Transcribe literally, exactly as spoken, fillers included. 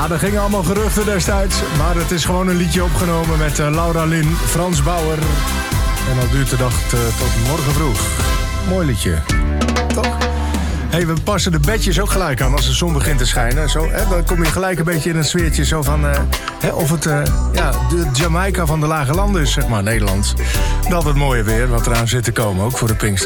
Ja, er gingen allemaal geruchten destijds. Maar het is gewoon een liedje opgenomen met uh, Laura Lin, Frans Bauer. En dat duurt de dag uh, tot morgen vroeg. Mooi liedje. Toch? Hey, we passen de bedjes ook gelijk aan als de zon begint te schijnen. Zo, hè, dan kom je gelijk een beetje in het sfeertje zo van... Uh, hè, of het uh, ja, de Jamaica van de lage landen is, zeg maar, Nederland. Dat het mooie weer wat eraan zit te komen, ook voor de Pinkster.